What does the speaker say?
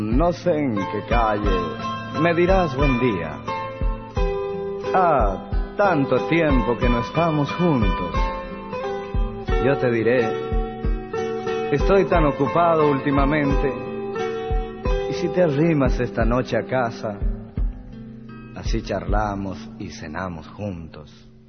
No sé en qué calle me dirás buen día. Tanto tiempo que no estamos juntos. Yo te diré, estoy tan ocupado últimamente. Y si te arrimas esta noche a casa, así charlamos y cenamos juntos.